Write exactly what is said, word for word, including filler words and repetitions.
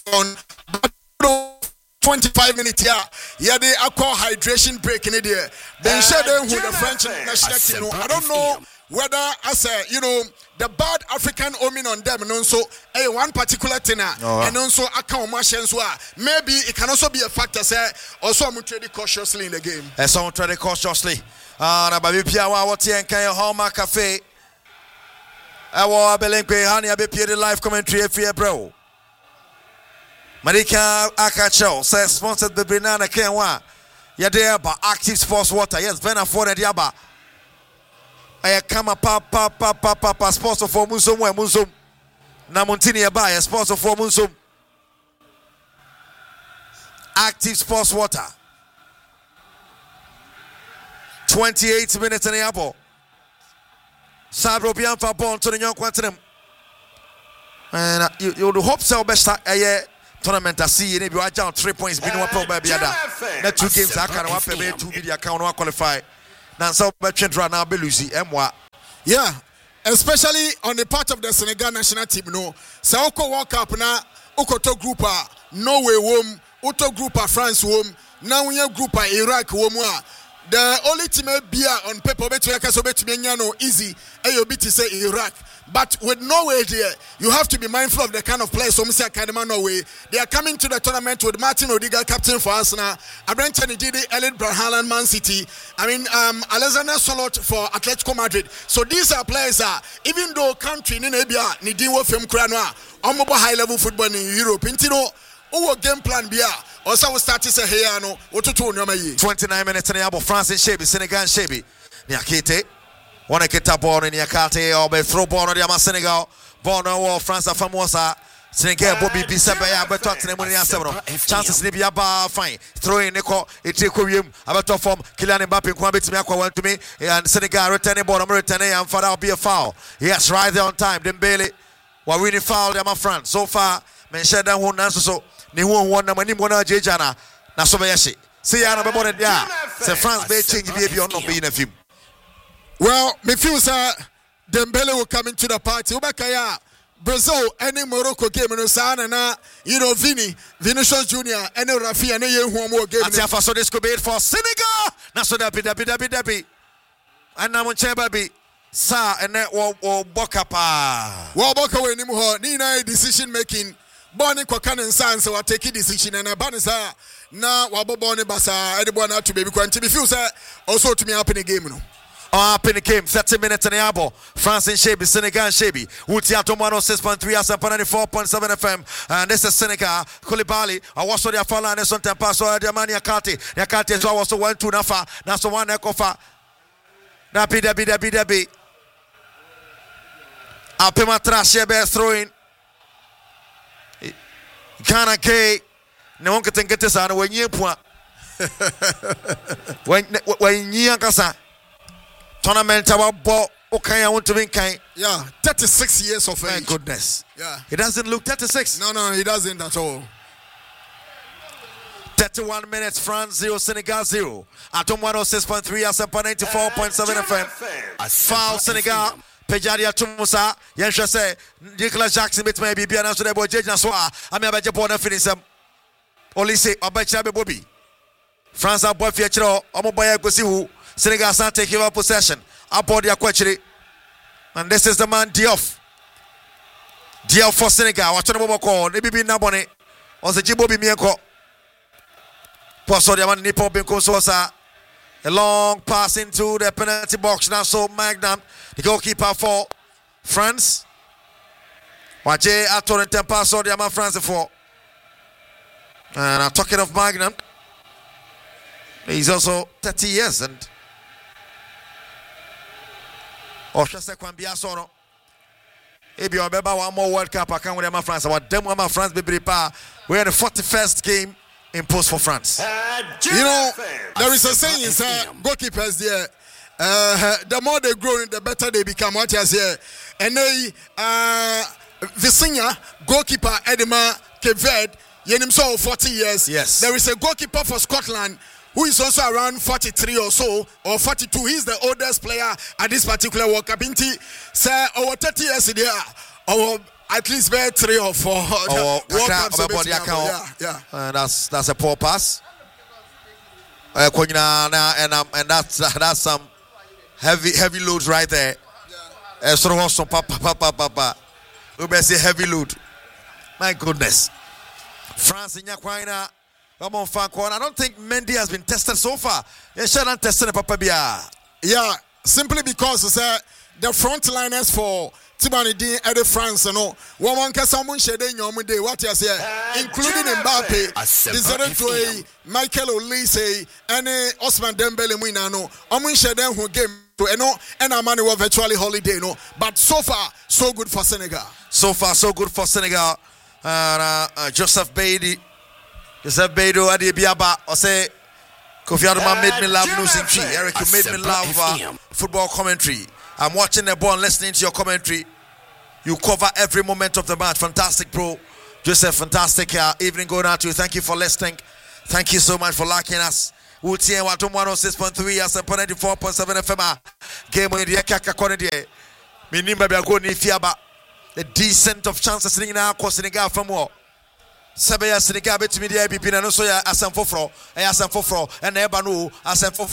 on. twenty-five minutes here. Yeah, they are called hydration break in it there. Then share them with the French national team. I don't know whether as a you know the bad African omen on them and also a one particular thing and also account machines were maybe it can also be a factor say also I'm trading cautiously in the game. And someone trading cautiously. Ah, na baby Pia wa what here can Hallmark Cafe. I wa Belenque honey I be the live commentary for bro. Marika Akacho says sponsored by Brenana Kenwa. Yeah, there by Active Sports Water. Yes, Ben afforded Yaba. I come a pa pa pa pa pa pa sponsor for Musum where Musum. Namontini by a sponsor for Musum. Active Sports Water. twenty-eight minutes in the apple. Sabro Bianfa born to the young quantum. And uh, you, you would hope so best uh, yeah. Tournament I see maybe I down three points be no problem be other. That two games I can one pay two media account one qualify. Now so bet right now be Lucy Mwa. Yeah, especially on the part of the Senegal national team no. So Oko World Cup na Okoto group a Norway wom, Oto group a France wom, now we group a Iraq wom. The only team be on paper bet to so bet no easy ayo bit to say Iraq. But with Norway there, you have to be mindful of the kind of players. So, Mister Academy Norway, they are coming to the tournament with Martin Odegaard, captain for Arsenal, Abraham Didi, Erling Haaland, Man City. I mean, um, Alexander Sørloth for Atletico Madrid. So these are players that, even though country in India, Nidiwo Film Kranoa, on high level football in Europe, Intino, our game plan be also we start to say hey, no, what to do? twenty-nine minutes in the Abo, France and Shebi, Senegal and Shebi, Niakete. One a get a ball in Yakate or be throw ball on the Senegal, born or France are famosa. Senegal Bobby Bisabaya, but talk to them when they are seven. Chances Libya bar fine. Throw in Nico, it take him about to form Kylian Mbappe, Kwabit Mako went to me, and Senegal returning ball, I'm returning, and for that will be a foul. Yes, right there on time. Dembele, while winning foul, them are France. So far, mentioned that one answer so, Nihu one number, Nimona Jana, Nasobayashi. See, I'm about it, yeah. Say France may change baby or not being a few. Well, me feel sir Dembele will come into the party. Ubakaya Brazil any Morocco game no sana na you know Vini Vinicius Junior any Rafi any ye who more game. Atiafa so this could be it for Senegal. Na so that be that be that be that be. And na mo cheba be sa and that wo wo boka pa. Wo boka we ni mu ho ni na decision making. Boni kwaka ne nsan se wa take decision and aba ne sa na wa bobo ne basa edebo na to baby kwanti be feel sir also to me happen the game no. Up in the game, thirty minutes in the abo. France and Shebi, Senegal and Shebi. Utiato one oh six point three, Asampa ninety-four point seven F M. And this is Senegal. Koulibaly. I was so their fall and some time pass. So their man Yakati. Yakati is also one two nafa. That's one ekofa. Napi debi debi debi. Apema trash Shebe throwing. Kana K. No one can get this out when you point. When when you kasa. Tournament about ball. Okay, I want to win. Yeah, thirty-six years of age. My goodness. Yeah, he doesn't look thirty-six. No, no, he doesn't at all. thirty-one minutes, France zero, Senegal zero. Atom one oh six point three, Asampa ninety-four point seven F M. Foul Senegal. Pejadia Tumusa. Yensha say Nicolas Jackson bit maybe be announced to the boy Jage Naswa. I mean, I bet you born and finish them. Only say, I bet you Bobby. France are boy feature. I'm a boy who. Senegal start taking over possession. Aboard the Aquachiri. And this is the man Diouf. Diouf for Senegal. Watch on the mobile call. Maybe be Nabone. Or the Jibobi Mienko. Pass on the man Nippon Binko Sosa. A long pass into the penalty box. Now so Magnum. The goalkeeper for France. Watch it. I told him pass on the man France for. And I'm talking of Magnum. He's also thirty years and or just like Kwambia Sono. If you remember one more World Cup, I can't with my France. What them my France be prepare. We're in the forty-first game imposed for France. Uh, you know, there is a saying, sir, goalkeepers there. Uh, the more they grow, the better they become. What you say? And they, uh, the senior goalkeeper Edema Keved, yenim so forty years. Yes. There is a goalkeeper for Scotland who is also around forty-three or so, or forty-two. He's the oldest player at this particular World Cup. Inti, sir, over thirty years there, our at least be three or four. Oh, World Account, Cups a bit yeah, yeah, yeah. Uh, that's that's a poor pass. Uh, and um, and that's uh, that's some heavy heavy loads right there. Uh, sort of also papa papa papa. We better say heavy load. My goodness. France in Yakwaina. Come on, Fanco. I don't think Mendy has been tested so far. You shouldn't test the Papa Bia. Yeah, simply because uh, the frontliners for Tibani Dean and the France, you know, one one can someone share in your day, what you say, including Mbappe, Desiree Doué, Michael Olise, and uh, Osman Dembele Winano, Omun Shaden who game to you know, and our money were virtually holiday, no. But so far, so good for Senegal. So far, so good for Senegal. Uh, uh, Joseph Beatty, Joseph Beatty, Adi Biaba, or say, Kofi Adama made me love losing tree. Eric, you made me love uh, football commentary. I'm watching the ball and listening to your commentary. You cover every moment of the match. Fantastic, bro. Joseph, fantastic uh, evening going out to you. Thank you for listening. Thank you so much for liking us. one oh six point three, ninety-four point seven F M. Game with the Kaka Cornedia. Minimba Biago Fiaba. The decent of chances in our course in the gap from war. Sabaya Senegal bet me the I P P and also Asan Fofro, Asan Fofro, and Ebanu, Asan Fofro.